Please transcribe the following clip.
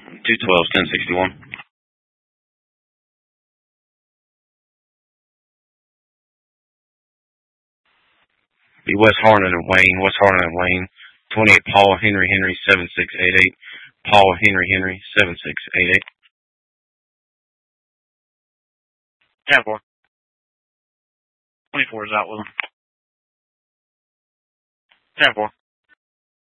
212's 1061. Be West Harlan and Wayne, 28 Paul Henry 7688, Paul Henry 7688. 10-4. 24 is out with him. 10-4.